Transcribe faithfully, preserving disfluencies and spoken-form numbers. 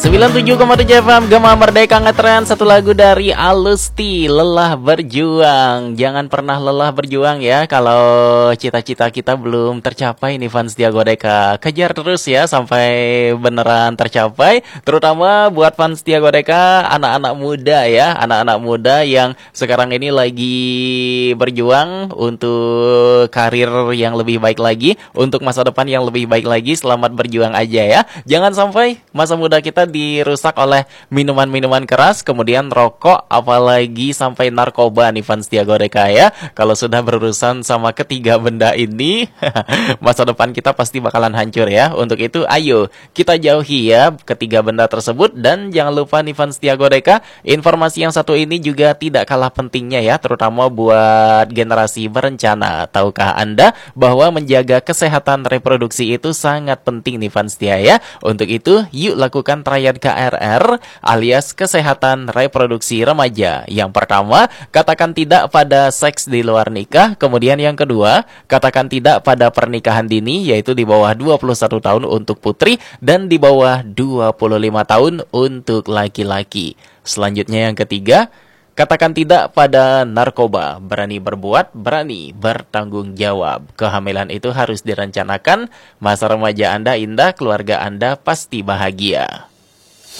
sembilan puluh tujuh koma tujuh F M Gema Merdeka ngetren. Satu lagu dari Alusti, Lelah Berjuang. Jangan pernah lelah berjuang ya. Kalau cita-cita kita belum tercapai nih fans Setia Godeka, kejar terus ya sampai beneran tercapai. Terutama buat fans Setia Godeka, anak-anak muda ya, anak-anak muda yang sekarang ini lagi berjuang untuk karir yang lebih baik lagi, untuk masa depan yang lebih baik lagi. Selamat berjuang aja ya. Jangan sampai masa muda kita dirusak oleh minuman-minuman keras, kemudian rokok, apalagi sampai narkoba nih fans Setia Godeka ya. Kalau sudah berurusan sama ketiga benda ini, masa depan kita pasti bakalan hancur ya. Untuk itu ayo kita jauhi ya ketiga benda tersebut. Dan jangan lupa nih fans Setia Godeka, informasi yang satu ini juga tidak kalah pentingnya ya, terutama buat generasi berencana. Tahukah Anda bahwa menjaga kesehatan reproduksi itu sangat penting nih fans Setia ya. Untuk itu yuk lakukan trial K R R alias kesehatan reproduksi remaja. Yang pertama, katakan tidak pada seks di luar nikah. Kemudian yang kedua, katakan tidak pada pernikahan dini, yaitu di bawah dua puluh satu tahun untuk putri dan di bawah dua puluh lima tahun untuk laki-laki. Selanjutnya yang ketiga, katakan tidak pada narkoba. Berani berbuat, berani bertanggung jawab. Kehamilan itu harus direncanakan. Masa remaja Anda indah, keluarga Anda pasti bahagia.